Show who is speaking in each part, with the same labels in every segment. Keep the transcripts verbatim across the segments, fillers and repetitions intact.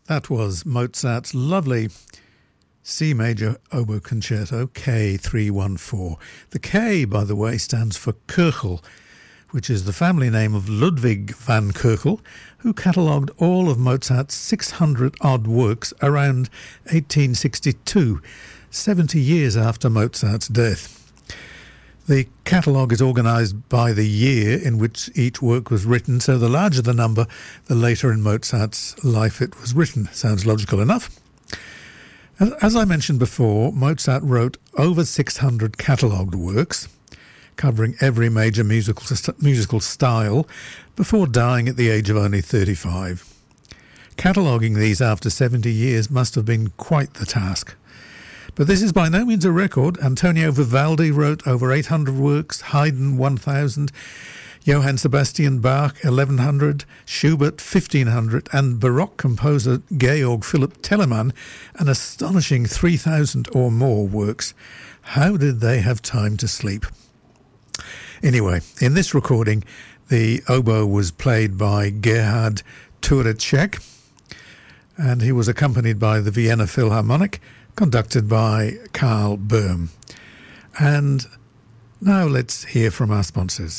Speaker 1: That was Mozart's lovely C major oboe concerto K three one four. The K, by the way, stands for Köchel, which is the family name of Ludwig van Köchel, who catalogued all of Mozart's six hundred odd works around eighteen sixty-two, seventy years after Mozart's death. The catalogue is organised by the year in which each work was written, so the larger the number, the later in Mozart's life it was written. Sounds logical enough. As I mentioned before, Mozart wrote over six hundred catalogued works, covering every major musical musical style, before dying at the age of only thirty-five. Cataloguing these after seventy years must have been quite the task. But this is by no means a record. Antonio Vivaldi wrote over eight hundred works, Haydn one thousand, Johann Sebastian Bach eleven hundred, Schubert fifteen hundred, and Baroque composer Georg Philipp Telemann an astonishing three thousand or more works. How did they have time to sleep? Anyway, in this recording, the oboe was played by Gerhard Turecek, and he was accompanied by the Vienna Philharmonic, conducted by Karl Böhm. And now let's hear from our sponsors.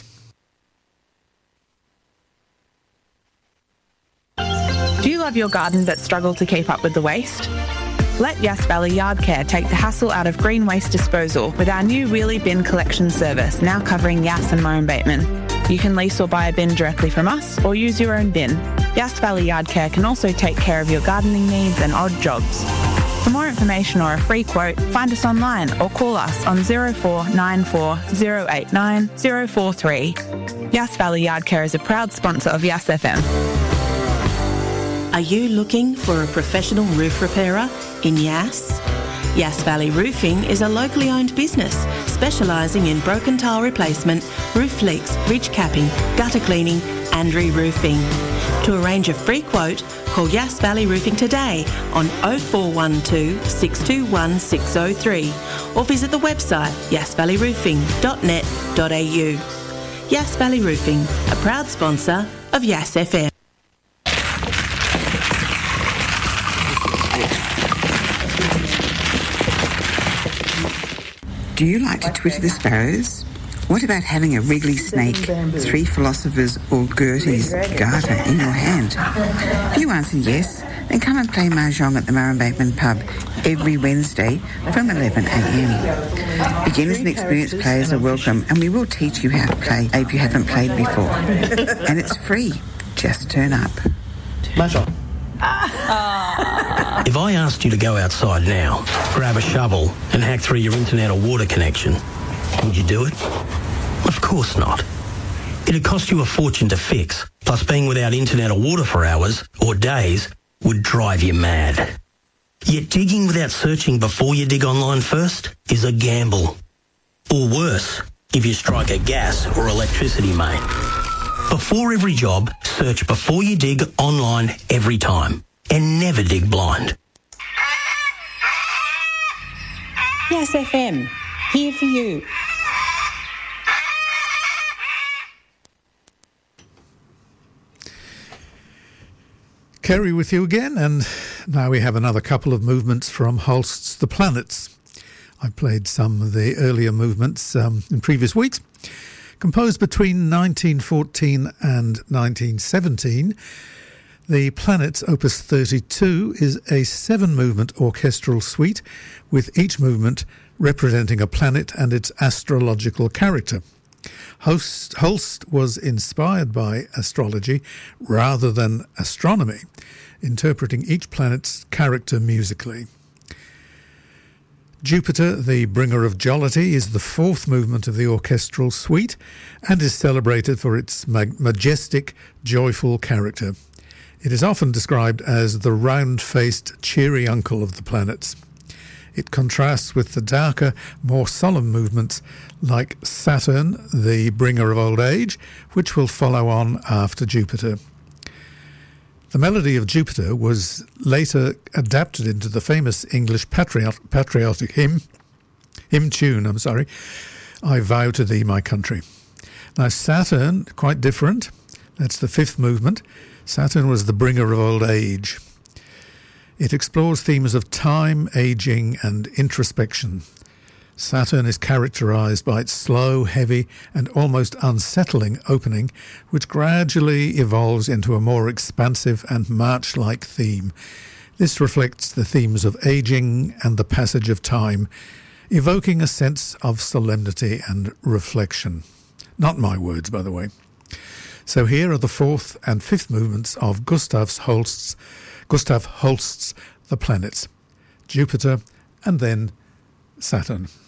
Speaker 2: Do you love your garden but struggle to keep up with the waste? Let Yass Valley Yard Care take the hassle out of green waste disposal with our new wheelie bin collection service, now covering Yass and Murrum Bateman. You can lease or buy a bin directly from us or use your own bin. Yass Valley Yard Care can also take care of your gardening needs and odd jobs. For more information or a free quote, find us online or call us on zero four nine four zero eight nine zero four three. Yass Valley Yard Care is a proud sponsor of Yass F M.
Speaker 3: Are you looking for a professional roof repairer in Yass? Yass Valley Roofing is a locally owned business specialising in broken tile replacement, roof leaks, ridge capping, gutter cleaning and re-roofing. To arrange a free quote, call Yass Valley Roofing today on oh four one two, six two one, six oh three or visit the website yass valley roofing dot net dot a u. Yass Valley Roofing, a proud sponsor of Yass F M.
Speaker 4: Do you like to twitter the sparrows? What about having a wriggly snake, three philosophers or Goethe's garter in your hand? If you answer yes, then come and play Mahjong at the Murrum Bateman pub every Wednesday from eleven a m. Beginners and experienced players are welcome, and we will teach you how to play if you haven't played before. And it's free. Just turn up.
Speaker 5: Mahjong. If I asked you to go outside now, grab a shovel and hack through your internet or water connection, would you do it? Of course not. It'd cost you a fortune to fix, plus being without internet or water for hours or days would drive you mad. Yet digging without searching before you dig online first is a gamble. Or worse, if you strike a gas or electricity main. Before every job, search before you dig online every time. And never dig blind.
Speaker 3: Yass F M, here for you.
Speaker 1: Kerry with you again, and now we have another couple of movements from Holst's The Planets. I played some of the earlier movements um, in previous weeks. Composed between nineteen fourteen and nineteen seventeen, The Planets Opus thirty-two is a seven-movement orchestral suite, with each movement representing a planet and its astrological character. Holst, Holst was inspired by astrology rather than astronomy, interpreting each planet's character musically. Jupiter, the bringer of jollity, is the fourth movement of the orchestral suite and is celebrated for its mag- majestic, joyful character. It is often described as the round-faced, cheery uncle of the planets. It contrasts with the darker, more solemn movements like Saturn, the bringer of old age, which will follow on after Jupiter. The melody of Jupiter was later adapted into the famous English patriot, patriotic hymn, hymn tune, I'm sorry, I Vow to Thee, My Country. Now Saturn, quite different. That's the fifth movement. Saturn was the bringer of old age. It explores themes of time, aging, and introspection. Saturn is characterised by its slow, heavy, and almost unsettling opening, which gradually evolves into a more expansive and march-like theme. This reflects the themes of aging and the passage of time, evoking a sense of solemnity and reflection. Not my words, by the way. So here are the fourth and fifth movements of Gustav Holst's, Gustav Holst's The Planets, Jupiter, and then Saturn.